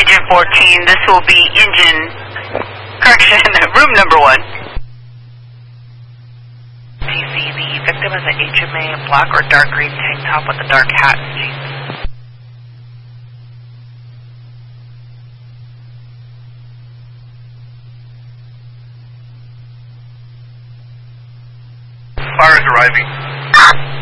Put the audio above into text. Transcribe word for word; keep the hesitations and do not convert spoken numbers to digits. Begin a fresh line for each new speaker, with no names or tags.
Agent fourteen, this will be engine, correction, room number one.
D C, the victim is an H M A, a black or dark green tank top with a dark hat and jeans.
Fire is arriving.